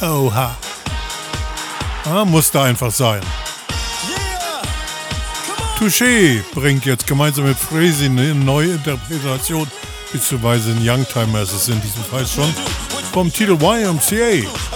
Oha. Musste einfach sein. Touché bringt jetzt gemeinsam mit Freezy eine neue Interpretation, beziehungsweise ein Youngtimer ist es in diesem Fall schon, vom Titel YMCA.